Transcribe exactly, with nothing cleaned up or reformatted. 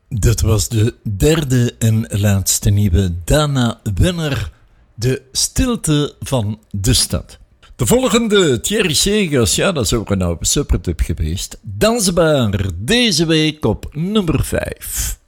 Dat was de derde en laatste nieuwe Dana-winnaar, De Stilte van de Stad. De volgende, Thierry Segers, ja, dat is ook een oude supertip geweest. Dansbaar, deze week op nummer vijf.